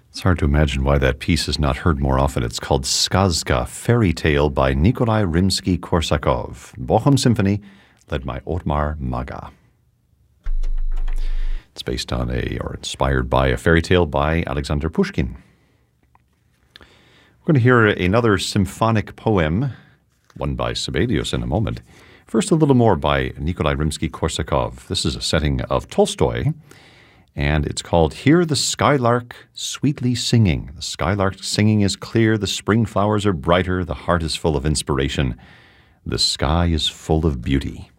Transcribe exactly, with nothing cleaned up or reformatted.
It's hard to imagine why that piece is not heard more often. It's called Skazka, Fairy Tale by Nikolai Rimsky-Korsakov. Bochum Symphony, led by Otmar Maga. It's based on a, or inspired by a fairy tale by Alexander Pushkin. We're going to hear another symphonic poem, one by Sibelius in a moment. First, a little more by Nikolai Rimsky-Korsakov. This is a setting of Tolstoy, and it's called Hear the Skylark Sweetly Singing. The skylark singing is clear, the spring flowers are brighter, the heart is full of inspiration, the sky is full of beauty.